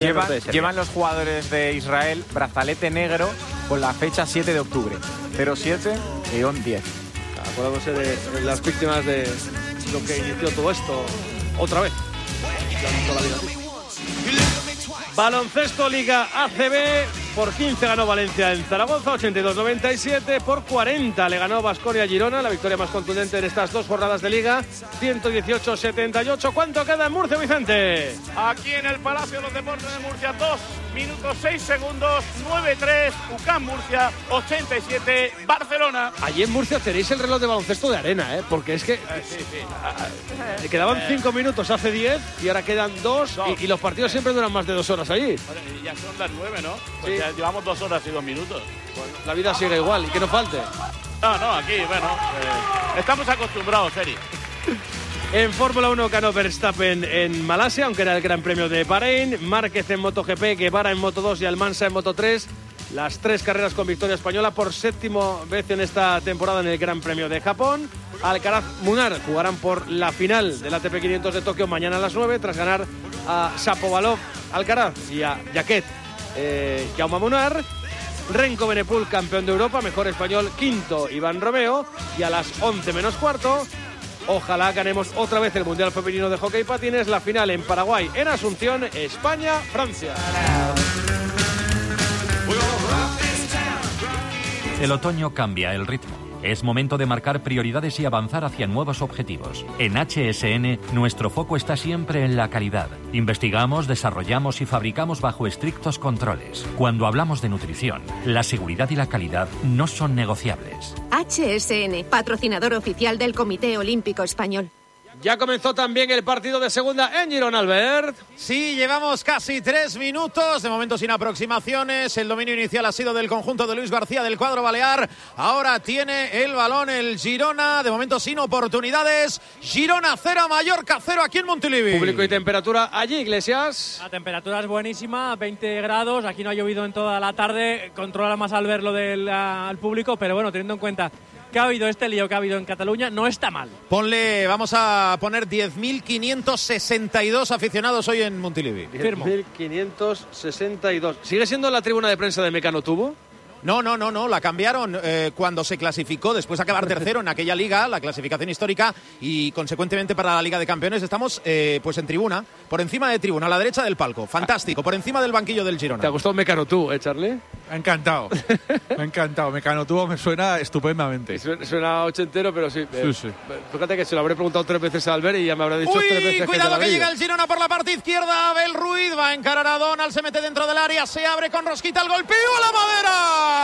Llevan los jugadores de Israel brazalete negro con la fecha 7 de octubre. 07-10. Acordándose de las víctimas de lo que inició todo esto otra vez. Baloncesto Liga ACB. Por 15 ganó Valencia en Zaragoza, 82-97. Por 40 le ganó Baskonia Girona, la victoria más contundente en estas dos jornadas de Liga, 118-78. ¿Cuánto queda en Murcia, Vicente? Aquí en el Palacio de los Deportes de Murcia, 2 minutos 6 segundos, 9-3, UCAM Murcia, 87, Barcelona. Allí en Murcia tenéis el reloj de baloncesto de arena, porque es que quedaban 5 minutos hace 10 y ahora quedan 2 y los partidos siempre duran más de 2 horas allí. Bueno, y ya son las 9, ¿no? Pues ya llevamos 2 horas y 2 minutos. Bueno, la vida sigue igual y que no falte. No, aquí, bueno, estamos acostumbrados, Eri. En Fórmula 1 ganó Verstappen en Malasia, aunque era el Gran Premio de Bahrein. Márquez en MotoGP, Guevara en Moto2 y Almansa en Moto3. Las 3 carreras con victoria española por 7ª vez en esta temporada en el Gran Premio de Japón. Alcaraz, Munar jugarán por la final del ATP 500 de Tokio mañana a las 9, tras ganar a Shapovalov, Alcaraz y a Jaquet, Jaume Munar. Renko Benepul, campeón de Europa, mejor español, quinto Iván Romeo. Y a las 11 menos cuarto, ojalá ganemos otra vez el Mundial Femenino de Hockey Patines, la final en Paraguay, en Asunción, España-Francia. El otoño cambia el ritmo. Es momento de marcar prioridades y avanzar hacia nuevos objetivos. En HSN, nuestro foco está siempre en la calidad. Investigamos, desarrollamos y fabricamos bajo estrictos controles. Cuando hablamos de nutrición, la seguridad y la calidad no son negociables. HSN, patrocinador oficial del Comité Olímpico Español. Ya comenzó también el partido de segunda en Girona, Albert. Sí, llevamos casi 3 minutos, de momento sin aproximaciones. El dominio inicial ha sido del conjunto de Luis García del cuadro balear. Ahora tiene el balón el Girona, de momento sin oportunidades. Girona 0, Mallorca 0 aquí en Montilivi. Público y temperatura allí, Iglesias. La temperatura es buenísima, 20 grados. Aquí no ha llovido en toda la tarde. Controla más al ver lo del al público, pero bueno, teniendo en cuenta que ha habido este lío que ha habido en Cataluña, no está mal. Vamos a poner 10.562 aficionados hoy en Montilivi. 10.562. ¿Sigue siendo la tribuna de prensa de Mecano Tubo? No, la cambiaron cuando se clasificó, después de acabar tercero en aquella liga, la clasificación histórica, y consecuentemente para la Liga de Campeones estamos pues en tribuna, por encima de tribuna, a la derecha del palco, fantástico, por encima del banquillo del Girona. ¿Te ha gustado Mecano Tubo, Charlie? Me ha encantado, Mecano Tubo me suena estupendamente. Suena ochentero, pero sí. Sí. Fíjate que se lo habré preguntado 3 veces a Albert y ya me habrá dicho 3 veces. Cuidado que llega el Girona por la parte izquierda, Abel Ruiz va a encarar a Donald, se mete dentro del área, se abre con Rosquita, el golpeo a la madera.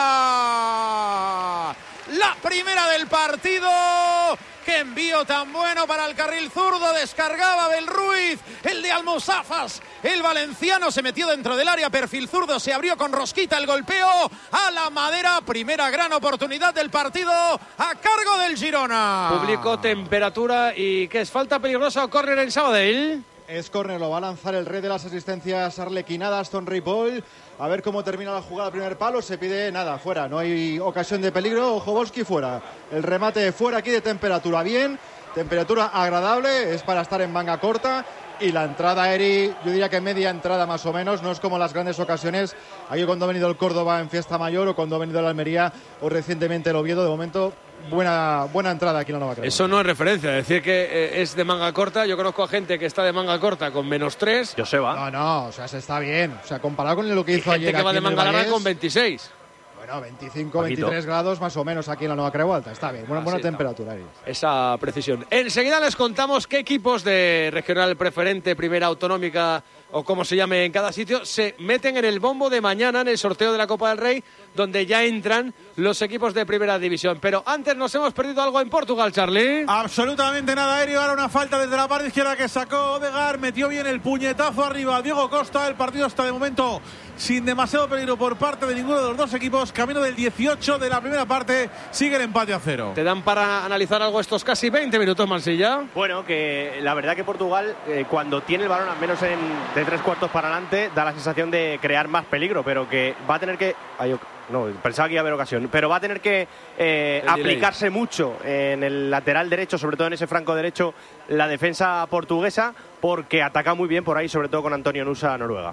La primera del partido. ¡Qué envío tan bueno para el carril zurdo! Descargaba Abel Ruiz, el de Almozafas. El valenciano se metió dentro del área, perfil zurdo, se abrió con Rosquita, el golpeo a la madera. Primera gran oportunidad del partido a cargo del Girona. Público, temperatura y ¿qué es? ¿Falta peligrosa o córner en Sabadell? Es córner, lo va a lanzar el rey de las asistencias arlequinadas, Aston Ripoll. A ver cómo termina la jugada al primer palo. Se pide nada, fuera. No hay ocasión de peligro. Jovolski fuera. El remate fuera aquí de temperatura bien. Temperatura agradable. Es para estar en manga corta. Y la entrada, Eri, yo diría que media entrada más o menos. No es como las grandes ocasiones. Aquí cuando ha venido el Córdoba en fiesta mayor o cuando ha venido el Almería o recientemente el Oviedo. De momento, buena entrada aquí en la Nueva Crema. Eso no es referencia. Decir que es de manga corta. Yo conozco a gente que está de manga corta con -3. Joseba. No, o sea, se está bien. O sea, comparado con lo que hizo ayer. Gente que va de manga larga con 26. Bueno, 25, 23 grados más o menos aquí en la Nueva Creu Alta. Está bien, buena temperatura ahí. Esa precisión. Enseguida les contamos qué equipos de regional preferente, primera autonómica o como se llame en cada sitio, se meten en el bombo de mañana en el sorteo de la Copa del Rey, donde ya entran los equipos de primera división. Pero antes nos hemos perdido algo en Portugal, Charlie. Absolutamente nada, aéreo. Ahora una falta desde la parte izquierda que sacó Odegaard, metió bien el puñetazo arriba Diego Costa. El partido está de momento sin demasiado peligro por parte de ninguno de los dos equipos. Camino del 18 de la primera parte, sigue el empate a 0. ¿Te dan para analizar algo estos casi 20 minutos, Mansilla? Bueno, que la verdad que Portugal, cuando tiene el balón, al menos de 3/4 para adelante, da la sensación de crear más peligro, pero que va a tener que... No, pensaba que iba a haber ocasión, pero va a tener que aplicarse mucho en el lateral derecho, sobre todo en ese franco derecho, la defensa portuguesa, porque ataca muy bien por ahí, sobre todo con Antonio Nusa, Noruega.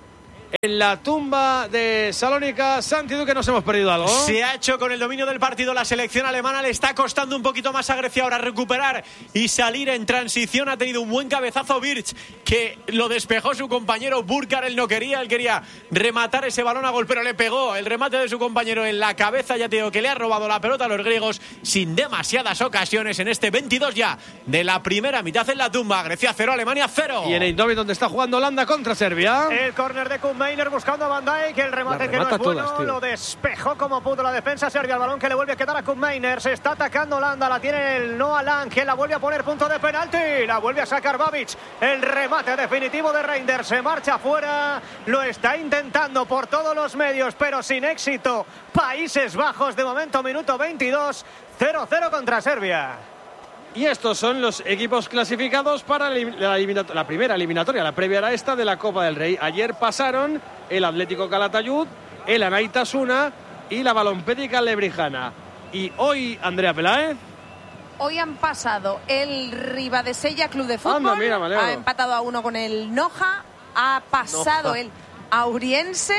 en la tumba de Salónica. Santi Duque, ¿nos hemos perdido algo? Se ha hecho con el dominio del partido la selección alemana. Le está costando un poquito más a Grecia ahora recuperar y salir en transición. Ha tenido un buen cabezazo Birch, que lo despejó su compañero Burkar. Él no quería, él quería rematar ese balón a gol, pero le pegó el remate de su compañero en la cabeza. Ya te digo que le ha robado la pelota a los griegos sin demasiadas ocasiones en este 22 ya de la primera mitad en la tumba. Grecia 0, Alemania 0. Y en Eindhoven, donde está jugando Holanda contra Serbia. El córner de Meiner buscando a Van Dijk, el remate que no es bueno, todas, lo despejó como pudo la defensa Serbia, el balón que le vuelve a quedar a Meiner, se está atacando Holanda, la tiene el Noah Lang, que la vuelve a poner punto de penalti, la vuelve a sacar Babic, el remate definitivo de Reinders, se marcha fuera, lo está intentando por todos los medios, pero sin éxito, Países Bajos de momento, minuto 22, 0-0 contra Serbia. Y estos son los equipos clasificados para la primera eliminatoria, la previa a esta de la Copa del Rey. Ayer pasaron el Atlético Calatayud, el Anaitasuna y la Balompédica Lebrijana. Y hoy, Andrea Peláez. Hoy han pasado el Ribadesella Club de Fútbol. Anda, mira, ha empatado a 1 con el Noja. Ha pasado el Auriense.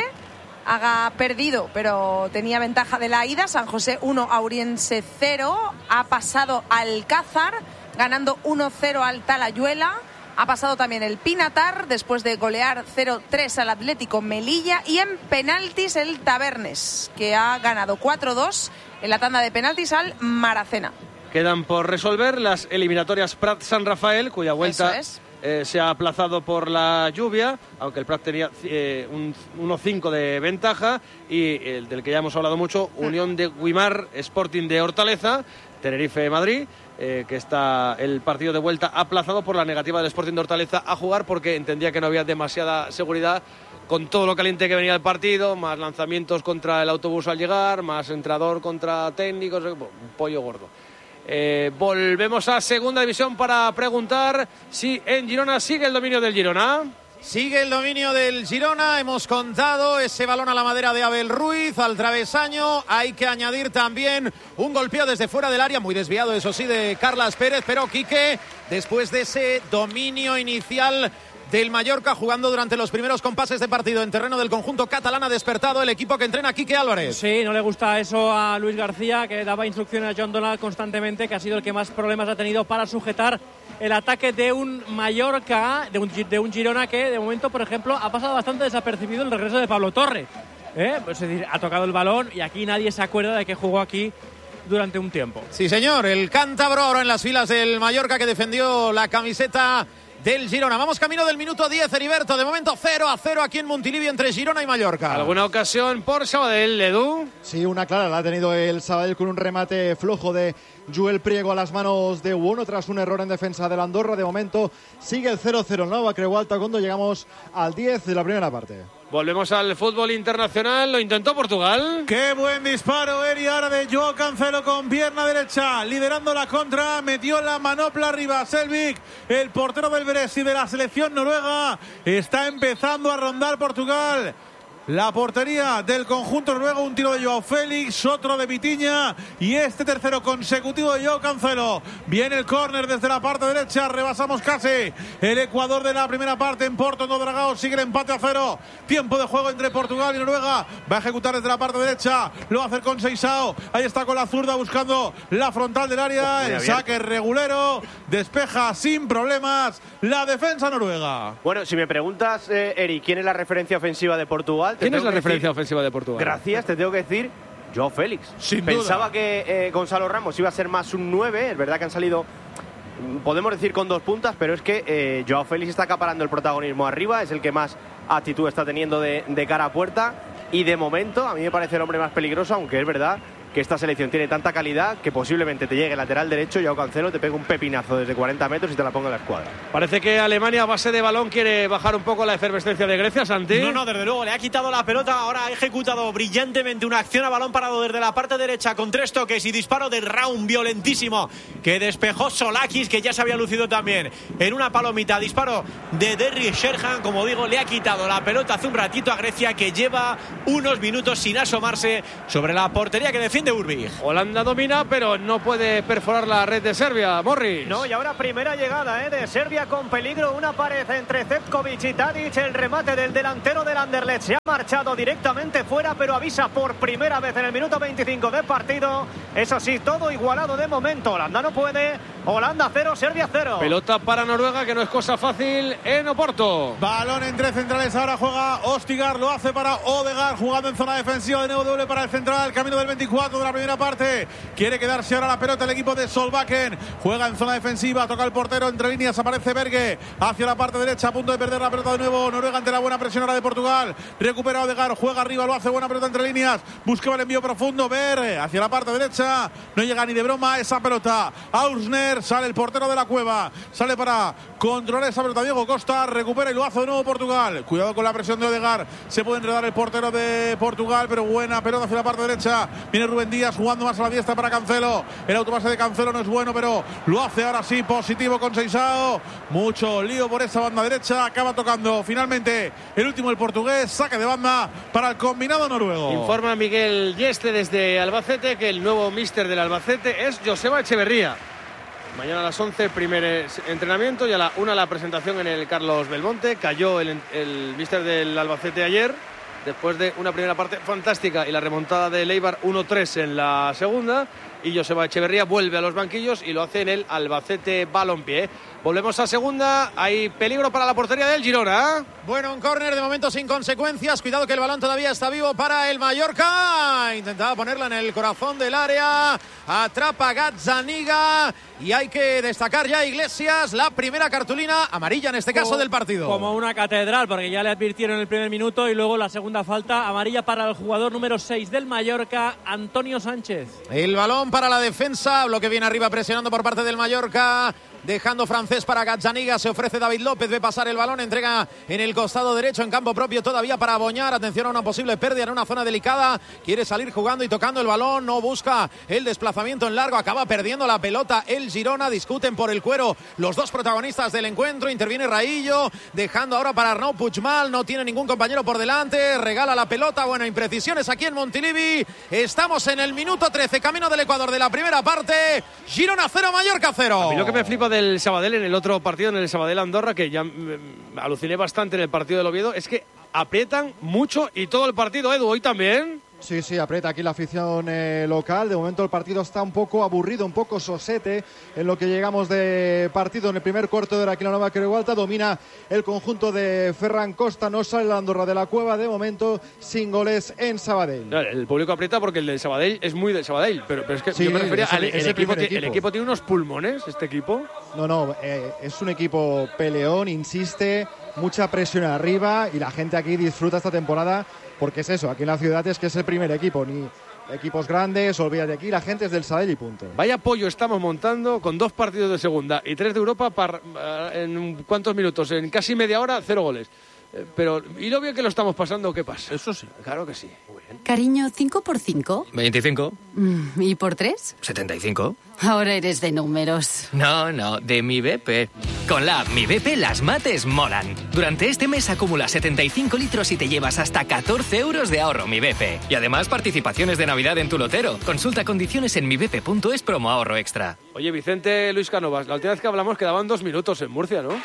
Ha perdido, pero tenía ventaja de la ida. San José 1, Auriense 0. Ha pasado Alcázar, ganando 1-0 al Talayuela. Ha pasado también el Pinatar, después de golear 0-3 al Atlético Melilla. Y en penaltis el Tabernes, que ha ganado 4-2 en la tanda de penaltis al Maracena. Quedan por resolver las eliminatorias Prat-San Rafael, cuya vuelta se ha aplazado por la lluvia, aunque el Prat tenía un 1-5 de ventaja, y el del que ya hemos hablado mucho, Unión de Guimar, Sporting de Hortaleza, Tenerife-Madrid, que está el partido de vuelta aplazado por la negativa del Sporting de Hortaleza a jugar, porque entendía que no había demasiada seguridad con todo lo caliente que venía el partido, más lanzamientos contra el autobús al llegar, más entrenador contra técnicos, un pollo gordo. Volvemos a segunda división para preguntar si en Girona sigue el dominio del Girona. Sigue el dominio del Girona, hemos contado ese balón a la madera de Abel Ruiz, al travesaño, hay que añadir también un golpeo desde fuera del área, muy desviado eso sí de Carlas Pérez, pero Quique, después de ese dominio inicial del Mallorca, jugando durante los primeros compases de partido en terreno del conjunto catalán, ha despertado el equipo que entrena Quique Álvarez. Sí, no le gusta eso a Luis García, que daba instrucciones a John Donald constantemente, que ha sido el que más problemas ha tenido para sujetar el ataque de un Mallorca, de un Girona que de momento, por ejemplo, ha pasado bastante desapercibido el regreso de Pablo Torre. Pues, es decir, ha tocado el balón y aquí nadie se acuerda de que jugó aquí durante un tiempo. Sí, señor, el cántabro ahora en las filas del Mallorca, que defendió la camiseta del Girona. Vamos camino del minuto 10, Heriberto. De momento 0-0 aquí en Montilivi entre Girona y Mallorca. ¿Alguna ocasión por Sabadell, Edu? Sí, una clara la ha tenido el Sabadell con un remate flojo de Joel Priego a las manos de Uono tras un error en defensa del Andorra. De momento sigue el 0-0 en Nova Creualta cuando llegamos al 10 de la primera parte. Volvemos al fútbol internacional, lo intentó Portugal. ¡Qué buen disparo, Eri! Ahora de Joao Cancelo con pierna derecha, liderando la contra, metió la manopla arriba. Selvik, el portero del Brest y de la selección noruega, está empezando a rondar Portugal. La portería del conjunto noruego, un tiro de Joao Félix, otro de Vitinha y este tercero consecutivo de Joao Cancelo. Viene el córner desde la parte derecha, rebasamos casi el Ecuador de la primera parte en Porto no Dragao, sigue el empate a 0. Tiempo de juego entre Portugal y Noruega, va a ejecutar desde la parte derecha, lo va a hacer con Seixao, ahí está con la zurda buscando la frontal del área, el saque regulero, despeja sin problemas la defensa noruega. Bueno, si me preguntas, Eri, ¿quién es la referencia ofensiva de Portugal? ¿Quién es la referencia ofensiva de Portugal? Gracias, te tengo que decir, Joao Félix. Sin Pensaba duda que Gonzalo Ramos iba a ser más un 9, es verdad que han salido, podemos decir, con 2 puntas, pero es que Joao Félix está acaparando el protagonismo arriba, es el que más actitud está teniendo de cara a puerta, y de momento a mí me parece el hombre más peligroso, aunque es verdad que esta selección tiene tanta calidad que posiblemente te llegue el lateral derecho y Joao Cancelo te pega un pepinazo desde 40 metros y te la ponga en la escuadra. Parece que Alemania a base de balón quiere bajar un poco la efervescencia de Grecia, Santi. No, desde luego, le ha quitado la pelota, ahora ha ejecutado brillantemente una acción a balón parado desde la parte derecha con 3 toques y disparo de Raum violentísimo que despejó Solakis, que ya se había lucido también en una palomita. Disparo de Derry Sherhan, como digo, le ha quitado la pelota hace un ratito a Grecia, que lleva unos minutos sin asomarse sobre la portería que defiende fin de Urbig. Holanda domina, pero no puede perforar la red de Serbia. Morris. No, y ahora primera llegada de Serbia con peligro. Una pared entre Zečković y Tadić. El remate del delantero del Anderlecht se ha marchado directamente fuera, pero avisa por primera vez en el minuto 25 de partido. Eso sí, todo igualado de momento. Holanda no puede. Holanda 0, Serbia 0. Pelota para Noruega, que no es cosa fácil en Oporto. Balón entre centrales, ahora juega Ostigar, lo hace para Odegaard, jugando en zona defensiva, de nuevo doble para el central, camino del 24 de la primera parte. Quiere quedarse ahora la pelota el equipo de Solbakken. Juega en zona defensiva, toca el portero, entre líneas aparece Berge, hacia la parte derecha, a punto de perder la pelota de nuevo. Noruega ante la buena presión ahora de Portugal. Recupera Odegaard, juega arriba, lo hace, buena pelota entre líneas. Buscaba el envío profundo, Berge hacia la parte derecha. No llega ni de broma esa pelota. Ausner, sale el portero de la Cueva. Sale para controlar esa pelota. Diego Costa recupera y lo hace de nuevo Portugal. Cuidado con la presión de Odegaard. Se puede enredar el portero de Portugal, pero buena pelota hacia la parte derecha. Viene Rubén Díaz jugando más a la diestra para Cancelo. El autopase de Cancelo no es bueno, pero lo hace ahora sí positivo con Seixao. Mucho lío por esa banda derecha. Acaba tocando finalmente el último, el portugués. Saque de banda para el combinado noruego. Informa Miguel Yeste desde Albacete que el nuevo míster del Albacete es Joseba Echeverría. Mañana a las 11 el primer entrenamiento y a la 1 la presentación en el Carlos Belmonte. Cayó el míster del Albacete ayer, después de una primera parte fantástica y la remontada de Eibar 1-3 en la segunda. Y Joseba Echeverría vuelve a los banquillos y lo hace en el Albacete Balompié. Volvemos a segunda. Hay peligro para la portería del Girona. Bueno, un córner de momento sin consecuencias. Cuidado que el balón todavía está vivo para el Mallorca. Intentaba ponerla en el corazón del área. Atrapa Gazzaniga. Y hay que destacar ya Iglesias, la primera cartulina amarilla en este caso del partido. Como una catedral, porque ya le advirtieron en el primer minuto y luego la segunda falta amarilla para el jugador número 6 del Mallorca, Antonio Sánchez. El balón para la defensa, bloque bien arriba presionando por parte del Mallorca. Dejando francés para Gazzaniga, se ofrece David López, ve pasar el balón, entrega en el costado derecho en campo propio todavía para Boñar. Atención a una posible pérdida en una zona delicada, quiere salir jugando y tocando el balón, no busca el desplazamiento en largo, acaba perdiendo la pelota el Girona. Discuten por el cuero los dos protagonistas del encuentro, interviene Raillo, dejando ahora para Arnau Puigmal, no tiene ningún compañero por delante, regala la pelota. Bueno, imprecisiones aquí en Montilivi. Estamos en el minuto 13, camino del Ecuador de la primera parte. Girona 0, Mallorca 0. A mí lo que me flipa del Sabadell en el otro partido, en el Sabadell Andorra, que ya aluciné bastante en el partido del Oviedo, es que aprietan mucho y todo el partido, Edu, hoy también. Sí, sí, aprieta aquí la afición local. De momento el partido está un poco aburrido, un poco sosete en lo que llegamos de partido. En el primer cuarto de hora aquí en la Nueva Creu Alta domina el conjunto de Ferran Costa. No sale la Andorra de la Cueva de momento, sin goles en Sabadell. El público aprieta porque el del Sabadell es muy del Sabadell, pero es que sí, yo me refería el equipo tiene unos pulmones, este equipo. No, es un equipo peleón, insiste, mucha presión arriba y la gente aquí disfruta esta temporada. Porque es eso, aquí en la ciudad es que es el primer equipo, ni equipos grandes, olvídate, aquí la gente es del Sabadell y punto. Vaya pollo estamos montando con 2 partidos de segunda y 3 de Europa en ¿cuántos minutos? En casi media hora, 0 goles. Pero, ¿y lo bien que lo estamos pasando? ¿Qué pasa? Eso sí. Claro que sí. Muy bien. Cariño, ¿5 por 5? 25. ¿Y por 3? 75. Ahora eres de números. No, de Mi BP. Con la app Mi BP las mates molan. Durante este mes acumula 75 litros y te llevas hasta 14 euros de ahorro Mi BP. Y además participaciones de Navidad en tu lotero. Consulta condiciones en mibp.es promo ahorro extra. Oye, Vicente Luis Cánovas, la última vez que hablamos quedaban 2 minutos en Murcia, ¿no?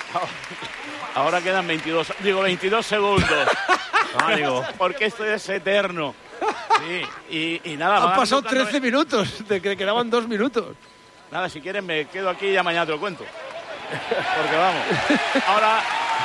Ahora quedan 22 segundos. Porque esto es eterno. Sí, y nada. Han pasado 13 minutos, de que quedaban 2 minutos. Nada, si quieres me quedo aquí y ya mañana te lo cuento. Porque vamos. Ahora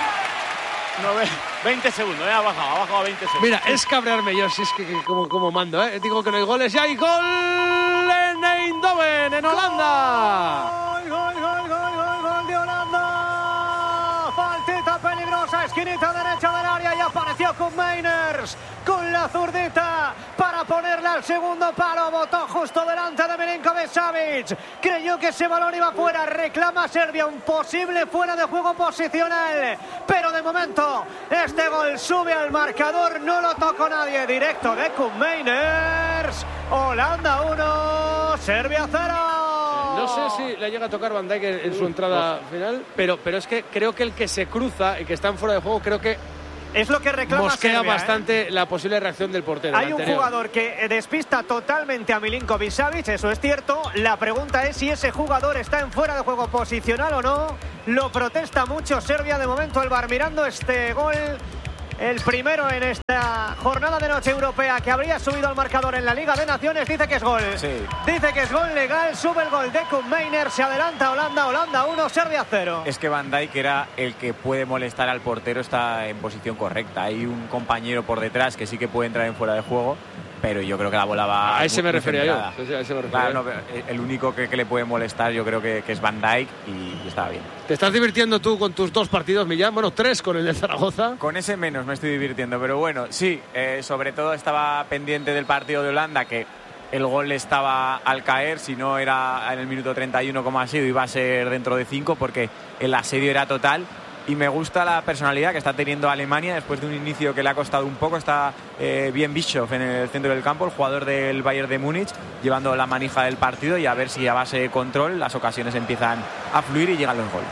20 segundos, ha bajado a 20 segundos. Mira, es cabrearme yo, si es que como mando, ¿eh? Digo que no hay goles y hay gol en Eindhoven, en Holanda. Gol de Holanda. Faltita peligrosa, esquinita derecha del área y apareció con Meiners con la zurdita para ponerla al segundo palo. Botó justo delante de Milinković-Savić. Creyó que ese balón iba fuera. Reclama Serbia un posible fuera de juego posicional. Pero de momento este gol sube al marcador. No lo tocó nadie. Directo de Koen Meiners. Holanda 1, Serbia 0. No sé si le llega a tocar Van Dijk en su entrada final, pero es que creo que el que se cruza y que está en fuera de juego, creo que Es lo que reclama mosquea Serbia, bastante la posible reacción del portero. Hay un jugador que despista totalmente a Milinković-Savić, eso es cierto. La pregunta es si ese jugador está en fuera de juego posicional o no. Lo protesta mucho Serbia. De momento el VAR mirando este gol. El primero en esta jornada de noche europea que habría subido al marcador en la Liga de Naciones. Dice que es gol. Sí. Dice que es gol legal. Sube el gol de Koopmeiners. Se adelanta Holanda. Holanda 1, Serbia 0. Es que Van Dijk era el que puede molestar al portero. Está en posición correcta. Hay un compañero por detrás que sí que puede entrar en fuera de juego. Pero yo creo que la bola va. A ese me refería yo. Claro, no, el único que le puede molestar yo creo que es Van Dijk y está bien. ¿Te estás divirtiendo tú con tus 2 partidos, Millán? Bueno, 3 con el de Zaragoza. Con ese menos me estoy divirtiendo, pero bueno, sí, sobre todo estaba pendiente del partido de Holanda, que el gol estaba al caer, si no era en el minuto 31 como ha sido, iba a ser dentro de 5 porque el asedio era total. Y me gusta la personalidad que está teniendo Alemania después de un inicio que le ha costado un poco. Está bien Bischoff en el centro del campo, el jugador del Bayern de Múnich, llevando la manija del partido, y a ver si a base de control las ocasiones empiezan a fluir y llegan los goles.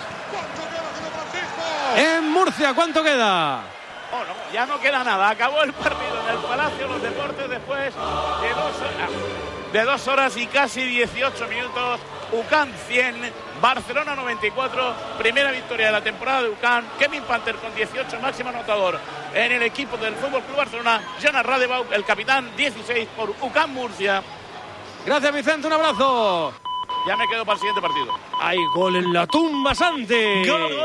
En Murcia, ¿cuánto queda? Bueno, ya no queda nada. Acabó el partido en el Palacio de los Deportes después de 2 horas y casi 18 minutos. UCAM 100, Barcelona 94, primera victoria de la temporada de UCAM. Kevin Panther con 18, máximo anotador en el equipo del FC Barcelona. Jonas Radebaugh, el capitán, 16 por UCAM Murcia. Gracias, Vicente, un abrazo. Ya me quedo para el siguiente partido. Hay gol en la tumba, Santi.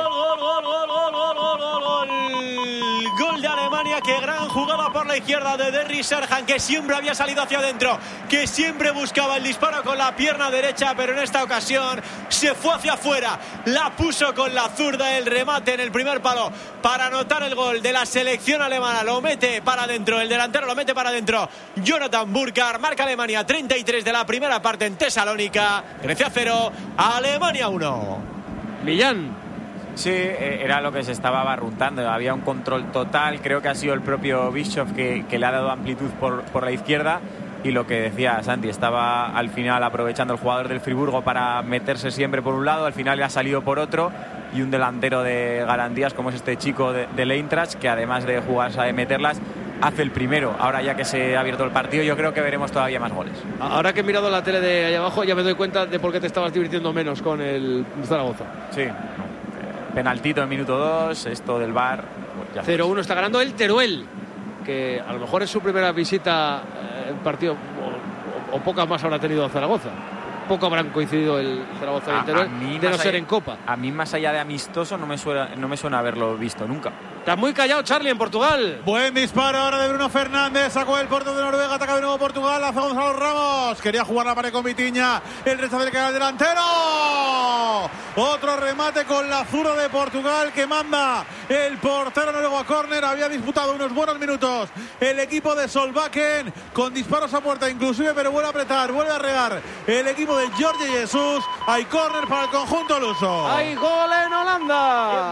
Gol de Alemania. Qué gran jugada por la izquierda de Derry Serhan, que siempre había salido hacia adentro, que siempre buscaba el disparo con la pierna derecha, pero en esta ocasión se fue hacia afuera, la puso con la zurda, el remate en el primer palo para anotar el gol de la selección alemana. Lo mete para adentro, el delantero lo mete para adentro. Jonathan Burkhardt. Marca Alemania 33 de la primera parte en Tesalónica. Grecia 0, Alemania 1. Millán. Sí, era lo que se estaba barruntando. Había un control total. Creo que ha sido el propio Bischoff que le ha dado amplitud por la izquierda. Y lo que decía Santi, estaba al final aprovechando el jugador del Friburgo para meterse siempre por un lado. Al final le ha salido por otro. Y un delantero de garantías como es este chico del Eintracht, que además de jugar sabe meterlas, hace el primero. Ahora ya que se ha abierto el partido, yo creo que veremos todavía más goles. Ahora que he mirado la tele de allá abajo, ya me doy cuenta de por qué te estabas divirtiendo menos con el Zaragoza. Sí. Penaltito en minuto 2, esto del VAR. Pues 0-1 está ganando el Teruel, que a lo mejor es su primera visita en partido, o pocas más habrá tenido a Zaragoza. Poco habrán coincidido el Zaragoza y el Teruel, de no ser en Copa. A mí, más allá de amistoso, no me suena haberlo visto nunca. Está muy callado Charlie en Portugal. Buen disparo ahora de Bruno Fernández. Sacó el portero de Noruega. Ataca de nuevo Portugal. Hace Gonzalo Ramos. Quería jugar la pared con Vitinha. El rechazo del que era el delantero. Otro remate con la zurda de Portugal que manda el portero noruego a córner. Había disputado unos buenos minutos el equipo de Solbakken con disparos a puerta inclusive, pero vuelve a apretar, vuelve a regar el equipo de Jorge Jesús. Hay córner para el conjunto luso. Hay gol en Holanda.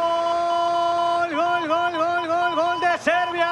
Gol de Serbia.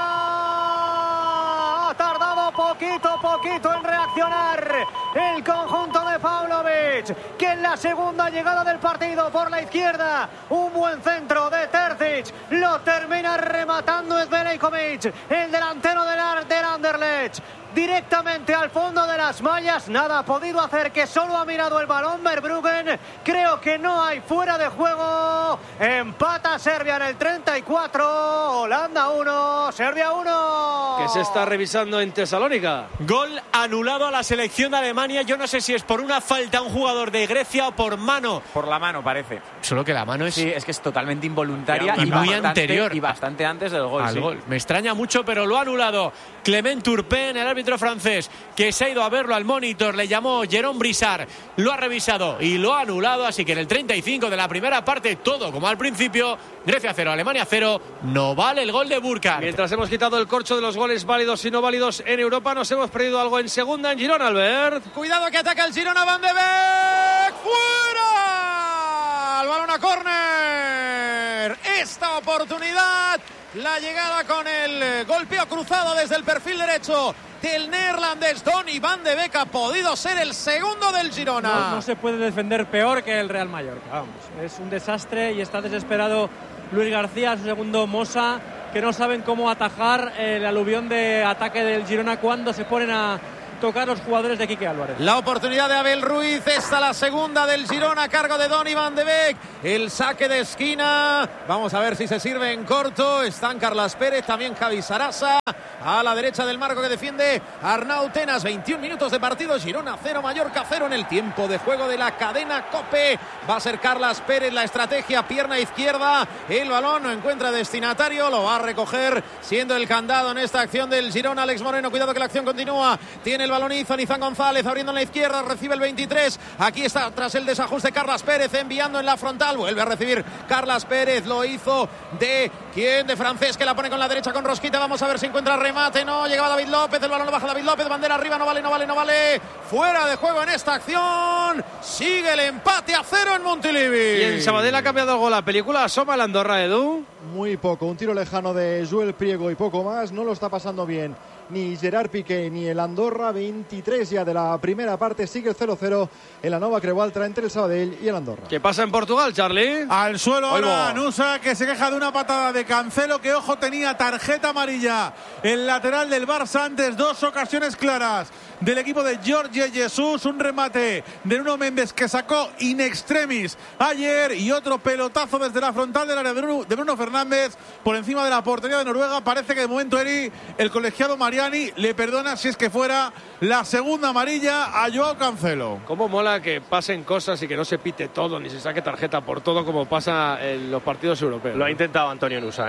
Ha tardado poquito en reaccionar el conjunto de Pavlovic, que en la segunda llegada del partido por la izquierda, un buen centro de Terzic, lo termina rematando Zverekovic, el delantero del Anderlecht, directamente al fondo de las mallas. Nada ha podido hacer, que solo ha mirado el balón Verbruggen. Creo que no hay fuera de juego. Empata Serbia en el 34. Holanda 1, Serbia 1. Que se está revisando en Tesalónica. Gol anulado a la selección de Alemania. Yo no sé si es por una falta a un jugador de Grecia o por mano. Por la mano parece. Solo que la mano es... Sí, es que es totalmente involuntaria y muy anterior. Y bastante antes del gol. Al gol. Me extraña mucho, pero lo ha anulado Clement Turpin, el árbitro francés, que se ha ido a verlo al monitor. Le llamó Jérôme Brissard, lo ha revisado y lo ha anulado. Así que en el 35 de la primera parte, todo como al principio. Grecia 0, Alemania 0. No vale el gol de Burkhardt. Mientras hemos quitado el corcho de los goles válidos y no válidos en Europa, nos hemos perdido algo en segunda en Girona, Albert. Cuidado que ataca el Girona, Van de Beek. ¡Fuera! El balón a córner. Esta oportunidad, la llegada con el golpeo cruzado desde el perfil derecho del neerlandés Donny Van de Beek ha podido ser el segundo del Girona. No se puede defender peor que el Real Mallorca, vamos. Es un desastre y está desesperado Luis García, su segundo Mosa. que no saben cómo atajar el aluvión de ataque del Girona cuando se ponen a tocar los jugadores de Quique Álvarez. La oportunidad de Abel Ruiz, esta la segunda del Girona a cargo de Donny van de Beek. El saque de esquina, vamos a ver si se sirve en corto. Están Carlas Pérez, también Javi Sarasa. A la derecha del marco que defiende Arnau Tenas. 21 minutos de partido, Girona 0, Mallorca 0 en el tiempo de juego de la cadena COPE. Va a ser Carlas Pérez la estrategia, pierna izquierda. El balón no encuentra destinatario, lo va a recoger siendo el candado en esta acción del Girona. Alex Moreno, cuidado que la acción continúa. Tiene el balón Izan González abriendo en la izquierda, recibe el 23. Aquí está tras el desajuste Carlas Pérez enviando en la frontal. Vuelve a recibir Carlas Pérez, lo hizo de Francés, que la pone con la derecha con Rosquita. Vamos a ver si encuentra remate. No, llegaba David López, el balón lo baja David López, bandera arriba, no vale. Fuera de juego en esta acción. Sigue el empate a 0 en Montilivi. Y en Sabadell ha cambiado algo la película. Asoma el Andorra, Edu. Muy poco, un tiro lejano de Joel Priego y poco más. No lo está pasando bien ni Gerard Piqué ni el Andorra. 23 ya de la primera parte, sigue el 0-0 en la Nova Creualtra entre el Sabadell y el Andorra. ¿Qué pasa en Portugal, Charlie? Al suelo ahora Nusa, que se queja de una patada de Cancelo, que ojo, tenía tarjeta amarilla. El lateral del Barça antes, 2 ocasiones claras del equipo de Jorge Jesús, un remate de Nuno Méndez que sacó in extremis ayer y otro pelotazo desde la frontal del área de Bruno Fernández por encima de la portería de Noruega. Parece que de momento el colegiado Mariani le perdona, si es que fuera, la segunda amarilla a Joao Cancelo. Cómo mola que pasen cosas y que no se pite todo ni se saque tarjeta por todo como pasa en los partidos europeos. Lo ha intentado Antonio Nusa,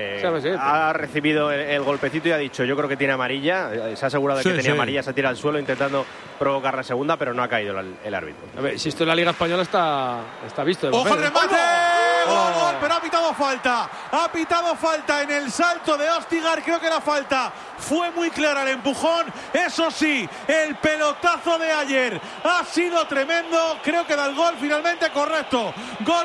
ha recibido el golpecito y ha dicho, yo creo que tiene amarilla, se ha asegurado de que tenía amarilla, se tira al suelo intentando provocar la segunda, pero no ha caído el árbitro. A ver, si esto en la Liga Española está visto. ¡Ojo el remate! Gol, pero ha pitado falta en el salto de Ostigar. Creo que la falta fue muy clara, el empujón, eso sí, el pelotazo de ayer ha sido tremendo. Creo que da el gol finalmente correcto. Gol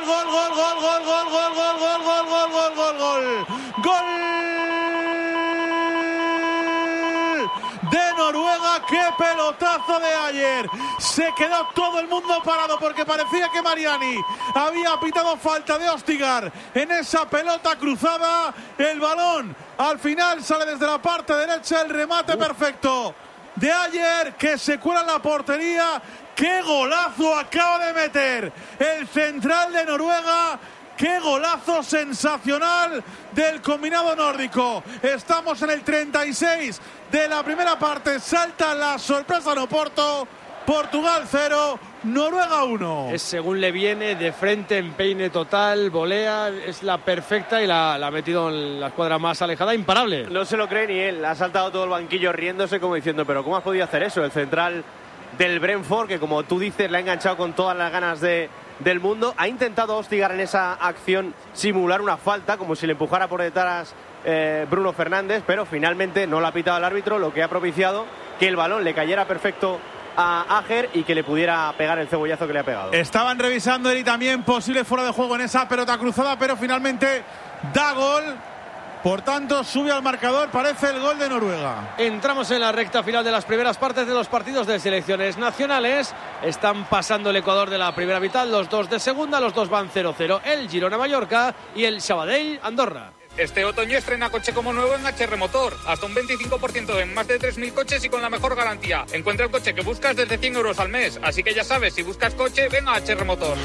de Noruega. ¡Qué pelotazo de ayer! Se quedó todo el mundo parado porque parecía que Mariani había pitado falta de Ostigar en esa pelota cruzada. El balón al final sale desde la parte derecha, el remate perfecto de ayer que se cuela en la portería. ¡Qué golazo acaba de meter el central de Noruega! ¡Qué golazo sensacional del combinado nórdico! Estamos en el 36 de la primera parte. Salta la sorpresa en Oporto. Portugal 0, Noruega 1. Es según le viene, de frente, empeine total, volea, es la perfecta y la ha metido en la escuadra más alejada, imparable. No se lo cree ni él, ha saltado todo el banquillo riéndose como diciendo, pero ¿cómo has podido hacer eso? El central del Brentford, que como tú dices, le ha enganchado con todas las ganas del mundo. Ha intentado Ostigar en esa acción simular una falta, como si le empujara por detrás Bruno Fernández, pero finalmente no la ha pitado el árbitro, lo que ha propiciado que el balón le cayera perfecto a Ager y que le pudiera pegar el cebollazo que le ha pegado. Estaban revisando él y también posible fuera de juego en esa pelota cruzada, pero finalmente da gol. Por tanto, sube al marcador, parece el gol de Noruega. Entramos en la recta final de las primeras partes de los partidos de selecciones nacionales. Están pasando el Ecuador de la primera mitad, los dos de segunda, los dos van 0-0. El Girona-Mallorca y el Sabadell-Andorra. Este otoño estrena coche como nuevo en HR Motor. Hasta un 25% en más de 3.000 coches y con la mejor garantía. Encuentra el coche que buscas desde 100 euros al mes. Así que ya sabes, si buscas coche, ven a HR Motor.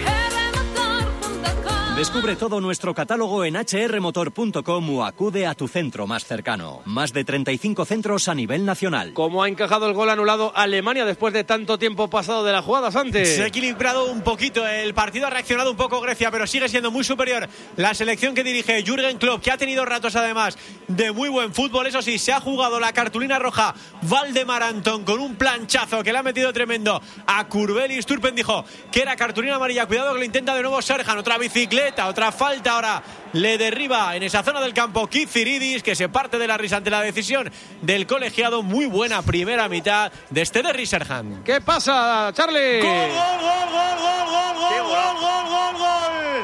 Descubre todo nuestro catálogo en hrmotor.com o acude a tu centro más cercano. Más de 35 centros a nivel nacional. ¿Cómo ha encajado el gol anulado Alemania después de tanto tiempo pasado de la jugada, Santi? Se ha equilibrado un poquito el partido, ha reaccionado un poco Grecia, pero sigue siendo muy superior la selección que dirige Jürgen Klopp, que ha tenido ratos además de muy buen fútbol. Eso sí, se ha jugado la cartulina roja Valdemar Antón con un planchazo que le ha metido tremendo a Kurbelis. Turpen dijo que era cartulina amarilla. Cuidado que lo intenta de nuevo Serjan, otra bicicleta, otra falta. Ahora le derriba en esa zona del campo Kitziridis, que se parte de la risa ante la decisión del colegiado. Muy buena primera mitad de este Derry Serjan. ¿Qué pasa, Charlie? ¡Gol, gol, gol, gol, gol, gol, gol, gol, gol, gol, gol!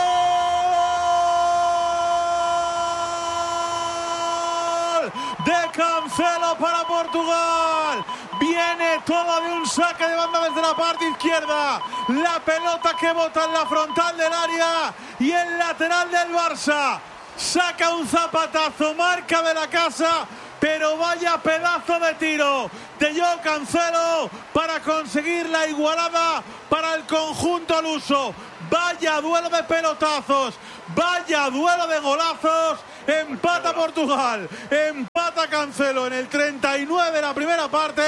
¡Gol de Cancelo para Portugal! Viene todo de un saque de banda desde la parte izquierda. La pelota que bota en la frontal del área y el lateral del Barça saca un zapatazo, marca de la casa, pero vaya pedazo de tiro de Joao Cancelo para conseguir la igualada para el conjunto luso. Vaya duelo de pelotazos, vaya duelo de golazos. Empata Portugal, empata Cancelo en el 39 de la primera parte.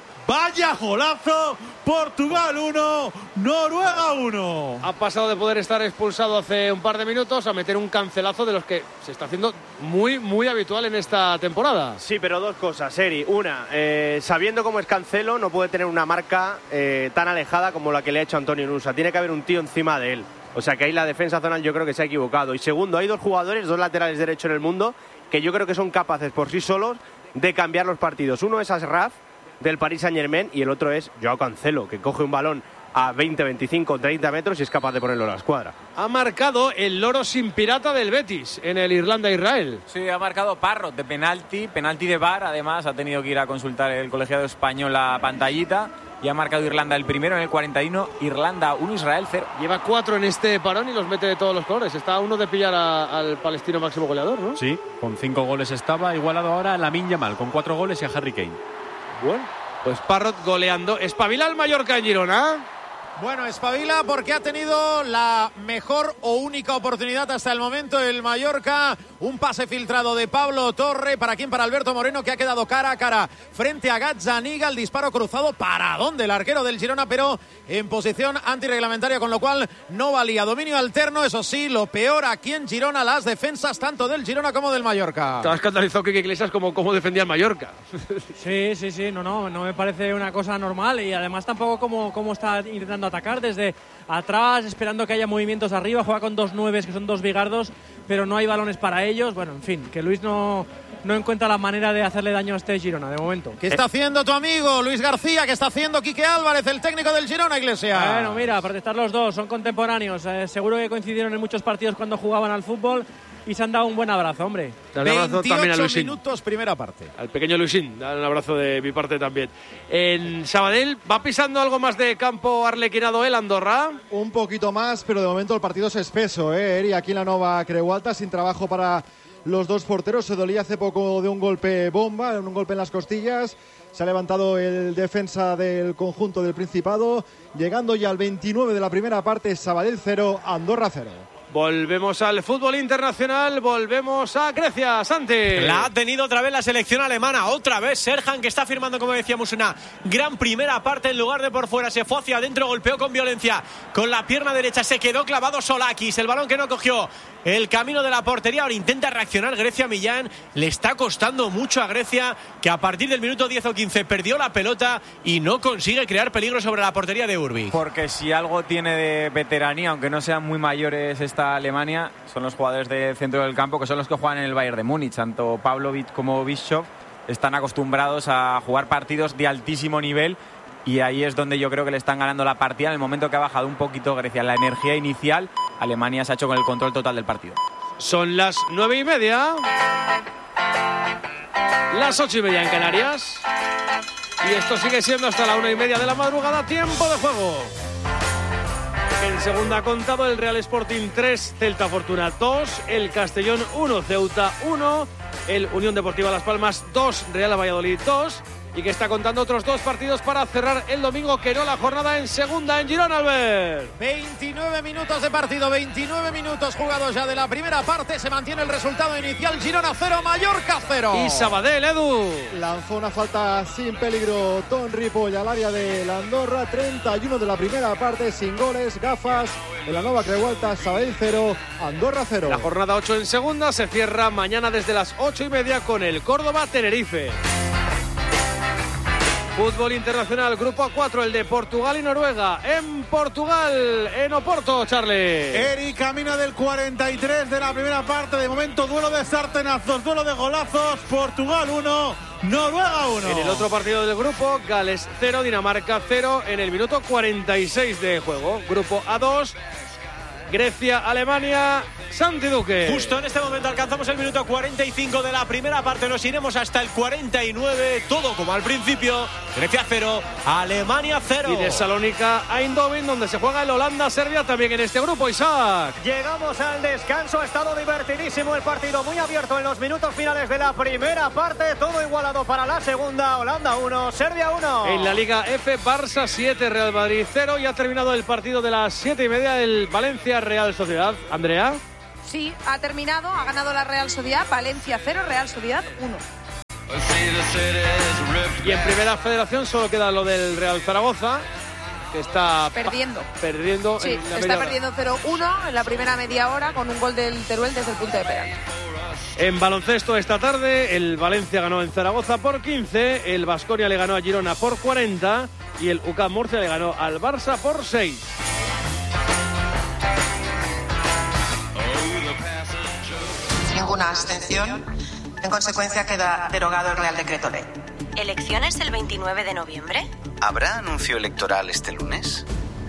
Vaya golazo, Portugal 1, Noruega 1. Ha pasado de poder estar expulsado hace un par de minutos a meter un cancelazo de los que se está haciendo muy, muy habitual en esta temporada. Sí, pero dos cosas, Eri. Una, sabiendo cómo es Cancelo, no puede tener una marca tan alejada como la que le ha hecho Antonio Nusa. Tiene que haber un tío encima de él. O sea que ahí la defensa zonal yo creo que se ha equivocado. Y segundo, hay dos jugadores, dos laterales derechos en el mundo, que yo creo que son capaces por sí solos de cambiar los partidos. Uno es Ashraf, del Paris Saint-Germain, y el otro es Joao Cancelo, que coge un balón a 20, 25, 30 metros y es capaz de ponerlo a la escuadra. Ha marcado el loro sin pirata del Betis en el Irlanda-Israel. Sí, ha marcado Parrot de penalti de VAR. Además, ha tenido que ir a consultar el colegiado español la pantallita. Y ha marcado Irlanda el primero en el 41, Irlanda 1, Israel 0. Lleva 4 en este parón y los mete de todos los colores. Está a uno de pillar al palestino máximo goleador, ¿no? Sí, con 5 goles estaba, igualado ahora a Lamine Yamal con 4 goles y a Harry Kane. Bueno, pues Parrot goleando. ¿Espabila el Mallorca en Girona? Bueno, espabila porque ha tenido la mejor o única oportunidad hasta el momento el Mallorca. Un pase filtrado de Pablo Torre. ¿Para quién? Para Alberto Moreno, que ha quedado cara a cara frente a Gazzaniga. El disparo cruzado para dónde el arquero del Girona, pero en posición antirreglamentaria, con lo cual no valía. Dominio alterno, eso sí, lo peor aquí en Girona, las defensas tanto del Girona como del Mallorca. Te has escandalizado Quique Iglesias como defendía el Mallorca. Sí, no me parece una cosa normal, y además tampoco como está intentando atacar desde atrás, esperando que haya movimientos arriba. Juega con 2 nueves, que son 2 bigardos, pero no hay balones para ellos. Bueno, en fin, que Luis no encuentra la manera de hacerle daño a este Girona de momento. ¿Qué está haciendo tu amigo Luis García? ¿Qué está haciendo Quique Álvarez, el técnico del Girona, Iglesias? Bueno, mira, protestar los dos, son contemporáneos. Seguro que coincidieron en muchos partidos cuando jugaban al fútbol y se han dado un buen abrazo, hombre. 28 minutos, primera parte. Al pequeño Luisín, dale un abrazo de mi parte también. En Sabadell, ¿va pisando algo más de campo arlequinado el Andorra? Un poquito más, pero de momento el partido es espeso, Eri, aquí en la Nova Creu Alta, sin trabajo para los dos porteros. Se dolía hace poco de un golpe bomba, un golpe en las costillas. Se ha levantado el defensa del conjunto del Principado, llegando ya al 29 de la primera parte. Sabadell 0, Andorra 0. Volvemos al fútbol internacional, volvemos a Grecia, Santi. La ha tenido otra vez la selección alemana, otra vez Serhan, que está firmando, como decíamos, una gran primera parte. En lugar de por fuera, se fue hacia adentro, golpeó con violencia con la pierna derecha, se quedó clavado Solakis, el balón que no cogió el camino de la portería. Ahora intenta reaccionar Grecia. Millán, le está costando mucho a Grecia, que a partir del minuto 10 o 15 perdió la pelota y no consigue crear peligro sobre la portería de Urbik. Porque si algo tiene de veteranía, aunque no sean muy mayores esta Alemania, son los jugadores del centro del campo, que son los que juegan en el Bayern de Múnich. Tanto Pavlovic como Bischoff están acostumbrados a jugar partidos de altísimo nivel, y ahí es donde yo creo que le están ganando la partida. En el momento que ha bajado un poquito Grecia la energía inicial, Alemania se ha hecho con el control total del partido. Son las 9:30, las 8:30 en Canarias, y esto sigue siendo hasta la 1:30 de la madrugada, tiempo de juego. En segunda ha contado el Real Sporting 3, Celta Fortuna 2, el Castellón 1, Ceuta 1, el Unión Deportiva Las Palmas 2, Real Valladolid 2, y que está contando otros 2 partidos para cerrar el domingo, que no la jornada en segunda en Girona, Albert. 29 minutos de partido, 29 minutos jugados ya de la primera parte. Se mantiene el resultado inicial: Girona 0, Mallorca 0. Y Sabadell, Edu. Lanzó una falta sin peligro Ton Ripoll al área de la Andorra. 31 de la primera parte, sin goles. Gafas en la Nova Creu Alta. Sabadell 0, Andorra 0. La jornada 8 en segunda se cierra mañana desde las 8:30 con el Córdoba-Tenerife. Fútbol internacional, grupo 4, el de Portugal y Noruega. En Portugal, en Oporto, Charlie. Eri camina del 43 de la primera parte. De momento, duelo de sartenazos, duelo de golazos. Portugal 1, Noruega 1. En el otro partido del grupo, Gales 0, Dinamarca 0 en el minuto 46 de juego. Grupo A2, Grecia-Alemania. Santi Duque. Justo en este momento alcanzamos el minuto 45 de la primera parte. Nos iremos hasta el 49. Todo como al principio. Grecia 0, Alemania 0. Y de Salónica a Eindhoven, donde se juega el Holanda-Serbia también en este grupo. Isaac. Llegamos al descanso. Ha estado divertidísimo el partido. Muy abierto en los minutos finales de la primera parte. Todo igualado para la segunda. Holanda 1, Serbia 1. En la Liga F, Barça 7, Real Madrid 0. Y ha terminado el partido de las 7:30 del Valencia-Real Sociedad. Andrea. Sí, ha terminado, ha ganado la Real Sociedad, Valencia 0, Real Sociedad 1. Y en Primera Federación solo queda lo del Real Zaragoza, que está perdiendo. Sí, está perdiendo 0-1 en la primera media hora con un gol del Teruel desde el punto de penalti. En baloncesto esta tarde, el Valencia ganó en Zaragoza por 15, el Baskonia le ganó a Girona por 40 y el UCAM Murcia le ganó al Barça por 6. Ninguna abstención. En consecuencia, queda derogado el Real Decreto Ley. ¿Elecciones el 29 de noviembre? ¿Habrá anuncio electoral este lunes?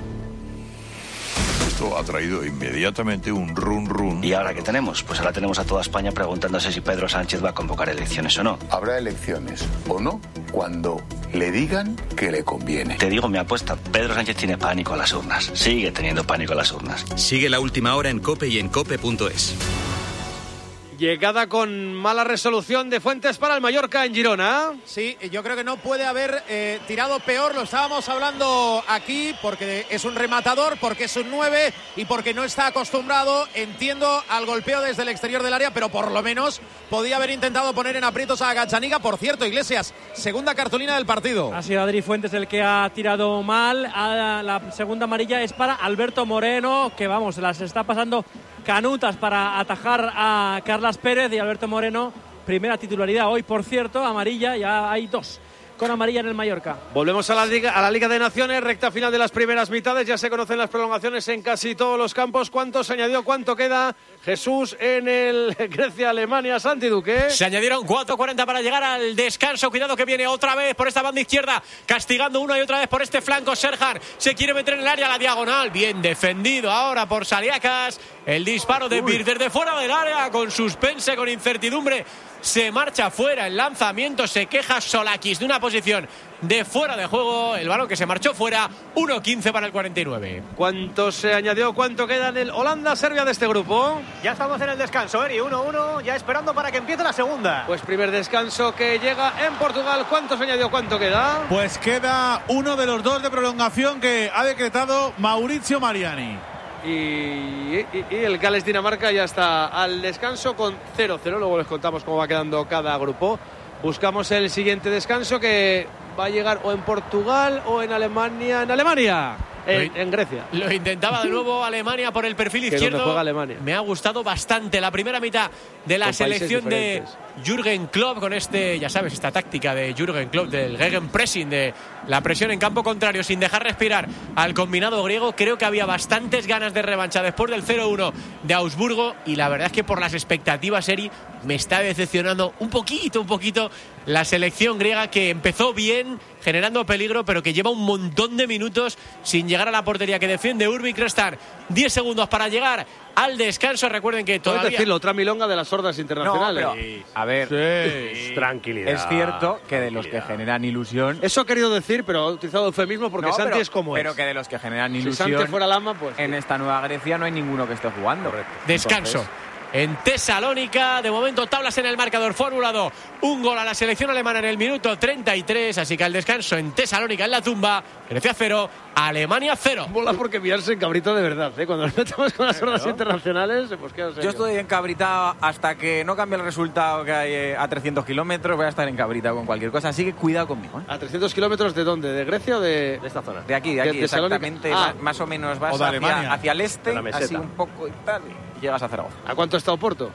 Esto ha traído inmediatamente un run. ¿Y ahora qué tenemos? Pues ahora tenemos a toda España preguntándose si Pedro Sánchez va a convocar elecciones o no. Habrá elecciones o no cuando le digan que le conviene. Te digo mi apuesta, Pedro Sánchez tiene pánico a las urnas. Sigue teniendo pánico a las urnas. Sigue La Última Hora en COPE y en COPE.es. Llegada con mala resolución de Fuentes para el Mallorca en Girona. Sí, yo creo que no puede haber tirado peor. Lo estábamos hablando aquí porque es un rematador, porque es un 9 y porque no está acostumbrado, entiendo, al golpeo desde el exterior del área, pero por lo menos podía haber intentado poner en aprietos a Gazzaniga. Por cierto, Iglesias, segunda cartulina del partido. Ha sido Adri Fuentes el que ha tirado mal. La segunda amarilla es para Alberto Moreno, que vamos, las está pasando canutas para atajar a Carlas Pérez. Y Alberto Moreno, primera titularidad hoy, por cierto, amarilla, ya hay 2 con amarilla en el Mallorca. Volvemos a la Liga de Naciones, recta final de las primeras mitades, ya se conocen las prolongaciones en casi todos los campos. ¿Cuánto se añadió? ¿Cuánto queda, Jesús, en el Grecia-Alemania? Santi Duque. Se añadieron 4:40 para llegar al descanso. Cuidado que viene otra vez por esta banda izquierda, castigando una y otra vez por este flanco. Serhan se quiere meter en el área, la diagonal, bien defendido ahora por Saliakas. El disparo de Bir desde fuera del área, con suspense, con incertidumbre. Se marcha fuera el lanzamiento, se queja Solakis de una posición de fuera de juego. El balón que se marchó fuera, 1:15 para el 49. ¿Cuánto se añadió? ¿Cuánto queda en el Holanda-Serbia de este grupo? Ya estamos en el descanso, Eri, 1-1, ya esperando para que empiece la segunda. Pues primer descanso que llega en Portugal. ¿Cuánto se añadió? ¿Cuánto queda? Pues queda uno de los 2 de prolongación que ha decretado Maurizio Mariani. Y el Gales-Dinamarca ya está al descanso con 0-0. Luego les contamos cómo va quedando cada grupo. Buscamos el siguiente descanso, que va a llegar o en Portugal o en Alemania. En Alemania, en Grecia. Lo intentaba de nuevo Alemania por el perfil izquierdo. Juega Alemania. Me ha gustado bastante la primera mitad de la selección de Jürgen Klopp, con ya sabes, esta táctica de Jürgen Klopp del Gegenpressing, de la presión en campo contrario sin dejar respirar al combinado griego. Creo que había bastantes ganas de revancha después del 0-1 de Augsburgo, y la verdad es que por las expectativas, Eri, me está decepcionando un poquito la selección griega, que empezó bien generando peligro, pero que lleva un montón de minutos sin llegar a la portería que defiende Urbik. Restan 10 segundos para llegar al descanso. Recuerden que todavía... Puedes decirlo, otra milonga de las sordas internacionales. No, pero, a ver, tranquilidad. Es cierto que de los que generan ilusión... Eso ha querido decir, pero ha utilizado eufemismo porque Santi es como pero que de los que generan ilusión... Si Santi fuera Lama, pues... En esta Nueva Grecia no hay ninguno que esté jugando. Correcto. Descanso. Entonces... En Tesalónica, de momento tablas en el marcador, Fórmula 2, un gol a la selección alemana en el minuto 33, así que al descanso en Tesalónica, en la tumba, Grecia 0, Alemania 0. Mola porque pillarse en cabrito de verdad, ¿eh? Cuando nos metemos con las sordas internacionales, pues queda serio. Yo estoy encabritado hasta que no cambie el resultado que hay a 300 kilómetros, voy a estar encabritado con cualquier cosa, así que cuidado conmigo, ¿eh? ¿A 300 kilómetros de dónde? ¿De Grecia o de esta zona? De aquí, exactamente, más o menos vas hacia el este, así un poco y tal, y llegas a Zaragoza. ¿A cuánto está Oporto?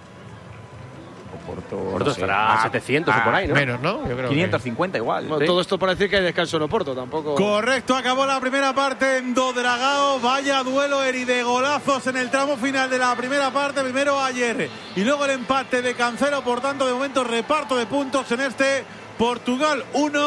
Oporto estará a 700 o por ahí, ¿no? Menos, ¿no? Yo creo 550 igual. Bueno, ¿sí? Todo esto para decir que hay descanso en Oporto, tampoco... Correcto, acabó la primera parte en Dodragao. Vaya duelo, Eri, de golazos en el tramo final de la primera parte. Primero ayer y luego el empate de Cancelo. Por tanto, de momento reparto de puntos en este Portugal 1,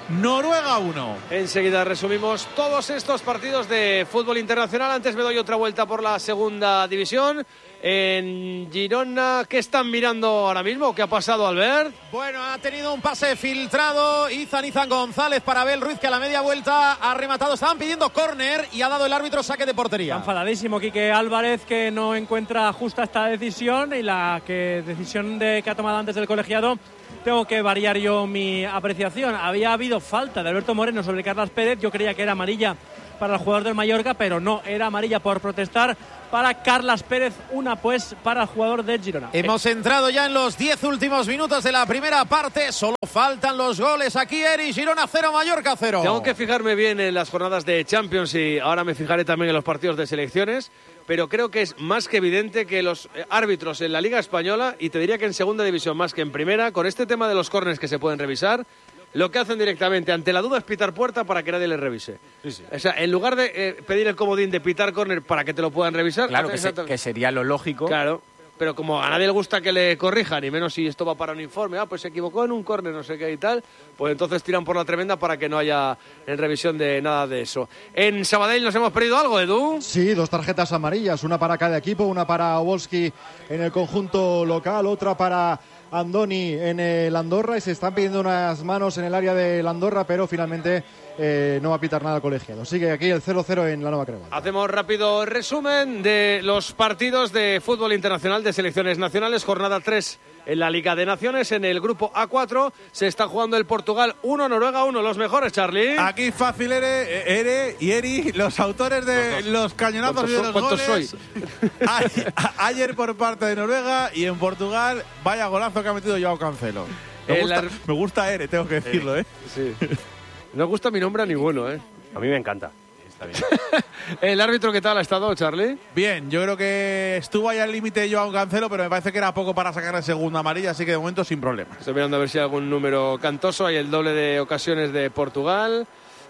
Noruega 1. Enseguida resumimos todos estos partidos de fútbol internacional. Antes me doy otra vuelta por la segunda división. En Girona, ¿qué están mirando ahora mismo? ¿Qué ha pasado, Albert? Bueno, ha tenido un pase filtrado Izan González para Abel Ruiz, que a la media vuelta ha rematado. Estaban pidiendo córner y ha dado el árbitro saque de portería. Está enfadadísimo Quique Álvarez, que no encuentra justa esta decisión, y la decisión que ha tomado antes del colegiado. Tengo que variar yo mi apreciación. Había habido falta de Alberto Moreno sobre Carlas Pérez. Yo creía que era amarilla para el jugador del Mallorca, pero no, era amarilla por protestar para Carlas Pérez, una pues para el jugador del Girona. Hemos entrado ya en los 10 últimos minutos de la primera parte. Solo faltan los goles aquí, Eri. Girona 0, Mallorca 0. Tengo que fijarme bien en las jornadas de Champions y ahora me fijaré también en los partidos de selecciones, pero creo que es más que evidente que los árbitros en la Liga Española, y te diría que en segunda división más que en primera, con este tema de los córneres que se pueden revisar, lo que hacen directamente ante la duda es pitar puerta para que nadie les revise. Sí. O sea, en lugar de pedir el comodín de pitar córner para que te lo puedan revisar... Claro, que sería lo lógico. Claro, pero como a nadie le gusta que le corrijan, y menos si esto va para un informe, pues se equivocó en un córner, no sé qué y tal, pues entonces tiran por la tremenda para que no haya en revisión de nada de eso. En Sabadell nos hemos perdido algo, Edu. Sí, 2 tarjetas amarillas, una para cada equipo, una para Obolski en el conjunto local, otra para Andoni en el Andorra, y se están pidiendo unas manos en el área del Andorra, pero finalmente no va a pitar nada el colegiado. Sigue aquí el 0-0 en la Nueva Cremona. Hacemos rápido resumen de los partidos de fútbol internacional de selecciones nacionales. Jornada 3 en la Liga de Naciones. En el grupo A4 se está jugando el Portugal 1, Noruega 1. Los mejores, Charlie. Aquí fácil, Ere y Eri, los autores de los cañonazos y de los goles. Soy? Ayer por parte de Noruega, y en Portugal, vaya golazo que ha metido Joao Cancelo. Me gusta Ere, tengo que decirlo, Sí. No gusta mi nombre a ninguno, A mí me encanta. Está bien. ¿El árbitro qué tal ha estado, Charlie? Bien, yo creo que estuvo ahí al límite de Joao Cancelo, pero me parece que era poco para sacarle segunda amarilla, así que de momento sin problemas. Estoy mirando a ver si hay algún número cantoso. Hay el doble de ocasiones de Portugal.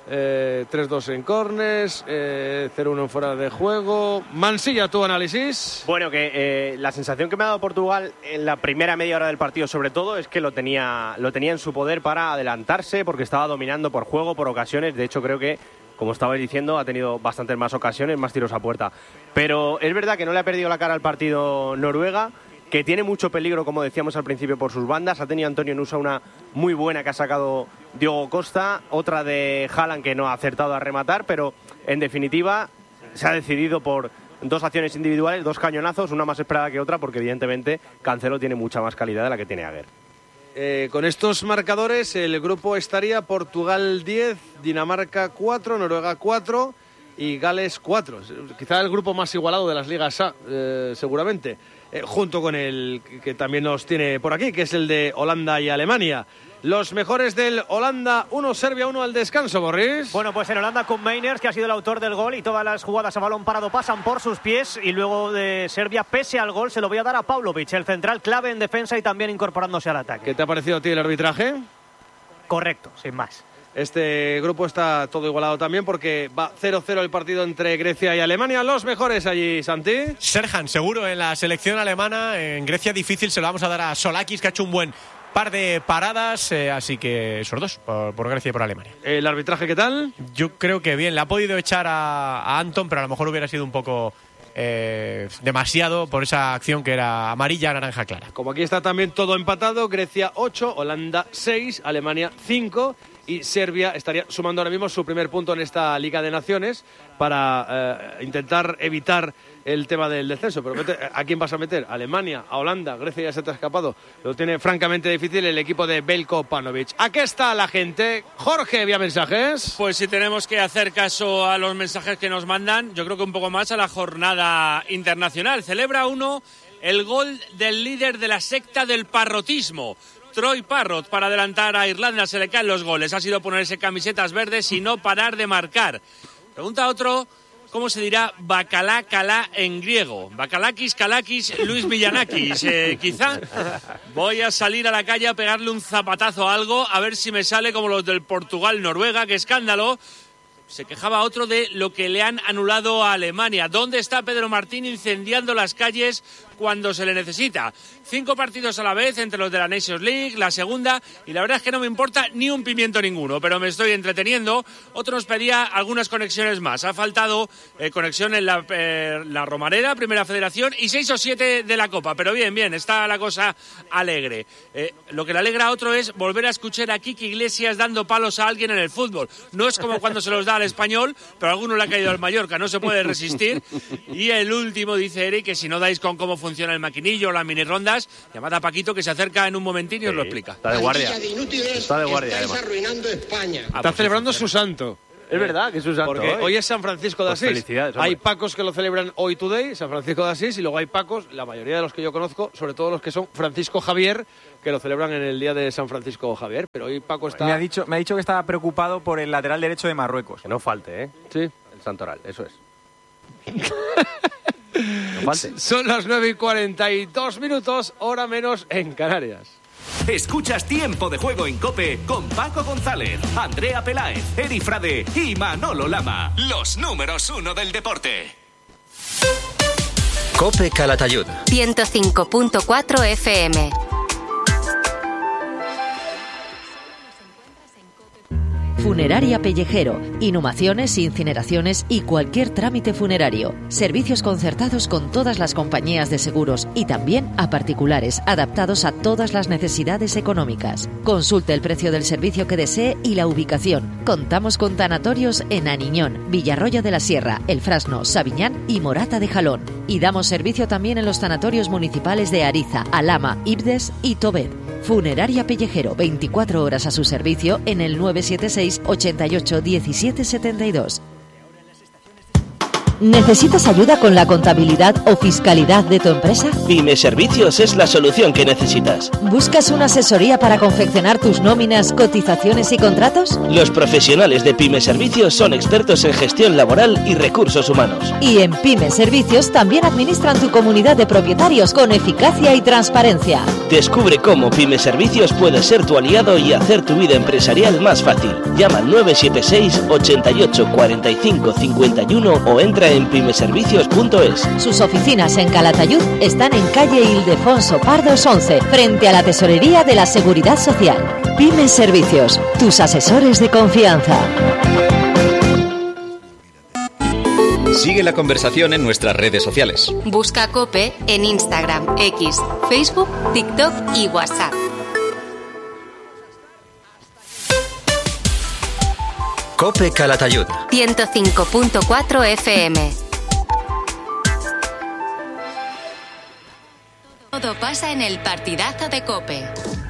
3-2 en córners, 0-1 en fuera de juego. Mansilla, tu análisis. Bueno, que la sensación que me ha dado Portugal en la primera media hora del partido, sobre todo, es que lo tenía en su poder para adelantarse, porque estaba dominando por juego, por ocasiones. De hecho, creo que, como estabais diciendo, ha tenido bastantes más ocasiones, más tiros a puerta. Pero es verdad que no le ha perdido la cara al partido Noruega, que tiene mucho peligro, como decíamos al principio, por sus bandas. Ha tenido Antonio Nusa una muy buena que ha sacado Diogo Costa, otra de Haaland que no ha acertado a rematar, pero en definitiva se ha decidido por 2 acciones individuales, 2 cañonazos, una más esperada que otra, porque evidentemente Cancelo tiene mucha más calidad de la que tiene Aguer. Con estos marcadores el grupo estaría Portugal 10, Dinamarca 4, Noruega 4 y Gales 4. Quizá el grupo más igualado de las ligas A, seguramente. Junto con el que también nos tiene por aquí, que es el de Holanda y Alemania. Los mejores del Holanda 1, Serbia 1 al descanso, Boris. Bueno, pues en Holanda con Meiners, que ha sido el autor del gol, y todas las jugadas a balón parado pasan por sus pies, y luego de Serbia, pese al gol, se lo voy a dar a Pavlovic, el central clave en defensa y también incorporándose al ataque. ¿Qué te ha parecido a ti el arbitraje? Correcto, sin más. Este grupo está todo igualado también, porque va 0-0 el partido entre Grecia y Alemania. Los mejores allí, Santi. Serhan, seguro, en la selección alemana. En Grecia difícil, se lo vamos a dar a Solakis, que ha hecho un buen par de paradas, así que esos dos, por Grecia y por Alemania. ¿El arbitraje qué tal? Yo creo que bien, le ha podido echar a Anton, pero a lo mejor hubiera sido un poco demasiado por esa acción que era amarilla, naranja clara. Como aquí está también todo empatado, Grecia 8, Holanda 6, Alemania 5 y Serbia estaría sumando ahora mismo su primer punto en esta Liga de Naciones para intentar evitar el tema del descenso. Pero ¿a quién vas a meter? ¿Alemania? ¿A Holanda? ¿Grecia ya se te ha escapado? Lo tiene francamente difícil el equipo de Belko Panovic. Aquí está la gente. Jorge, ¿vía mensajes? Pues si tenemos que hacer caso a los mensajes que nos mandan, yo creo que un poco más a la jornada internacional. Celebra uno el gol del líder de la secta del parrotismo, Troy Parrott. Para adelantar a Irlanda se le caen los goles. Ha sido ponerse camisetas verdes y no parar de marcar. Pregunta a otro, ¿cómo se dirá bacalá calá en griego? Bakalakis, Kalakis, Luis Villanakis. Quizá voy a salir a la calle a pegarle un zapatazo a algo, a ver si me sale como los del Portugal-Noruega. ¡Qué escándalo! Se quejaba otro de lo que le han anulado a Alemania. ¿Dónde está Pedro Martín incendiando las calles cuando se le necesita. 5 partidos a la vez entre los de la Nations League, la segunda, y la verdad es que no me importa ni un pimiento ninguno, pero me estoy entreteniendo. Otro nos pedía algunas conexiones más. Ha faltado conexión en la Romareda, Primera Federación, y 6 o 7 de la Copa, pero bien, está la cosa alegre. Lo que le alegra a otro es volver a escuchar a Quique Iglesias dando palos a alguien en el fútbol. No es como cuando se los da al Español, pero a alguno le ha caído al Mallorca, no se puede resistir. Y el último, dice Eric, que si no dais con cómo funciona el maquinillo o las mini rondas, llamad a Paquito, que se acerca en un momentín y os lo explica. Está de guardia. Está de guardia, además. Arruinando España. Está celebrando su santo. Es verdad que es su santo. Porque hoy es San Francisco de Pues Asís. felicidades, hombre. Hay pacos que lo celebran hoy today, San Francisco de Asís, y luego hay pacos, la mayoría de los que yo conozco, sobre todo los que son Francisco Javier, que lo celebran en el día de San Francisco Javier. Pero hoy Paco está... Me ha dicho que estaba preocupado por el lateral derecho de Marruecos. Que no falte, ¿eh? Sí. El santoral, eso es. No falte. Son las 9:42, hora menos en Canarias. Escuchas Tiempo de Juego en COPE con Paco González, Andrea Peláez, Eri Frade y Manolo Lama. Los números 1 del deporte. COPE Calatayud. 105.4 FM. Funeraria Pellejero. Inhumaciones, incineraciones y cualquier trámite funerario. Servicios concertados con todas las compañías de seguros y también a particulares, adaptados a todas las necesidades económicas. Consulte el precio del servicio que desee y la ubicación. Contamos con tanatorios en Aniñón, Villarroya de la Sierra, El Frasno, Sabiñán y Morata de Jalón. Y damos servicio también en los tanatorios municipales de Ariza, Alhama, Ibdes y Tobed. Funeraria Pellejero, 24 horas a su servicio en el 976 88 17 72. ¿Necesitas ayuda con la contabilidad o fiscalidad de tu empresa? Pyme Servicios es la solución que necesitas. ¿Buscas una asesoría para confeccionar tus nóminas, cotizaciones y contratos? Los profesionales de Pyme Servicios son expertos en gestión laboral y recursos humanos. Y en Pyme Servicios también administran tu comunidad de propietarios con eficacia y transparencia. Descubre cómo Pyme Servicios puede ser tu aliado y hacer tu vida empresarial más fácil. Llama al 976 88 45 51 o entra en pymeservicios.es. Sus oficinas en Calatayud están en calle Ildefonso Pardos 11, frente a la Tesorería de la Seguridad Social. Pyme Servicios, tus asesores de confianza. Sigue la conversación en nuestras redes sociales. Busca COPE en Instagram, X, Facebook, TikTok y WhatsApp. COPE Calatayud. 105.4 FM. Todo pasa en el partidazo de COPE.